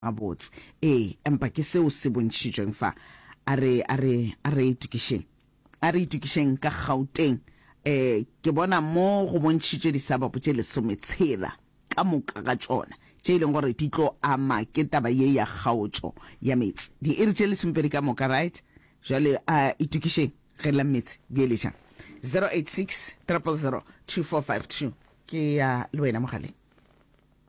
mabotse empa ke seo se bontshitsweng fa a re itukisheng ka Gauteng ke bona mo go bontshitse disababu tse lesometshela ka moka ga tsona tse ileng gore di tlo ama ke taba ye ya kgaotso ya metsi di irje le sempedi ka moka right jale itukisheng ge la metsi di le jang 086 000 2452 ke ya le wena mogaleng